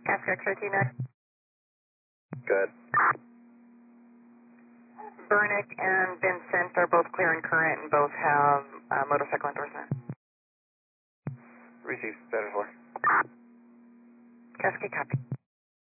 Cascade X-ray Good. Bernick and Vincent are both clear and current and both have motorcycle endorsement. Received, better for. Cascade copy.